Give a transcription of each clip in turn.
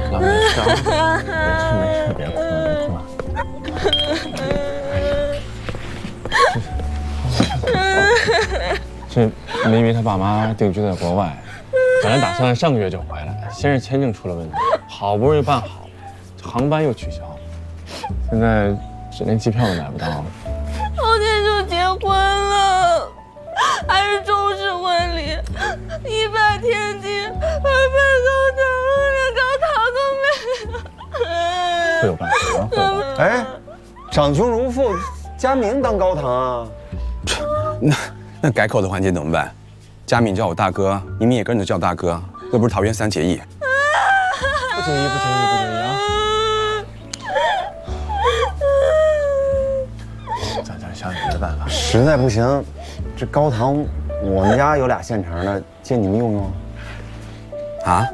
了，没事，没事，别哭了，别哭了。这明明他爸妈定居在国外，本来打算上个月就回来，先是签证出了问题，好不容易办好，航班又取消，现在这连机票都买不到了。 后天就结婚了，还是中式婚礼，100天金，200高堂，连高堂都没有。 会有办法啊！会有办法。 哎，长兄如父，佳明当高堂啊？ 那改口的环节怎么办？佳敏叫我大哥，你们也跟着叫大哥，这不是桃园3结义？ 不介意，不介意，不介意啊！咱想想别的办法。 实在不行，这高堂我们家有俩现成的，借你们用用。 啊？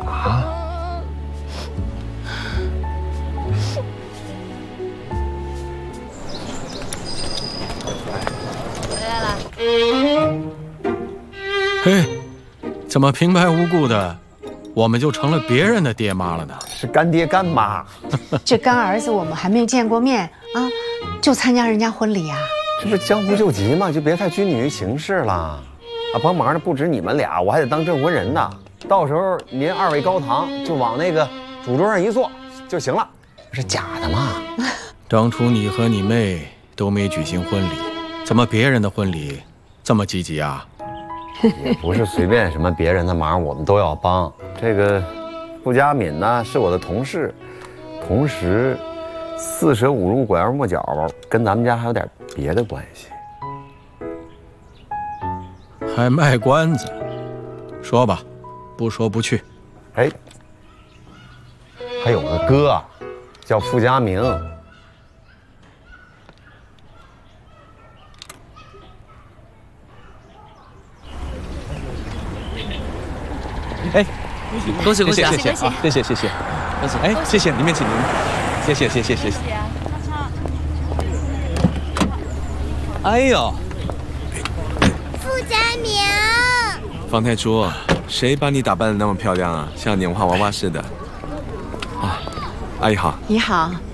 嘿，怎么平白无故的，我们就成了别人的爹妈了呢？ 是干爹干妈。 这干儿子我们还没见过面啊，就参加人家婚礼啊？ 这不江湖救急嘛，就别太拘泥于形式了。啊，帮忙的不止你们俩，我还得当证婚人呢。到时候您2位高堂就往那个主桌上一坐就行了。是假的嘛？ 当初你和你妹都没举行婚礼，怎么别人的婚礼这么积极啊？ 也不是随便什么别人的忙我们都要帮。这个傅佳敏呢是我的同事，同时四舍五入拐弯抹角，跟咱们家还有点别的关系。 还卖关子？说吧，不说不去。 哎，还有个哥叫傅佳明。 哎， 恭喜恭喜啊！ 谢谢啊，谢谢谢谢，哎，谢谢，里面请您，谢谢谢谢谢谢。哎呦， 傅佳明， 方太初，谁把你打扮得那么漂亮啊？像拈花娃娃似的。啊，阿姨好。 你好，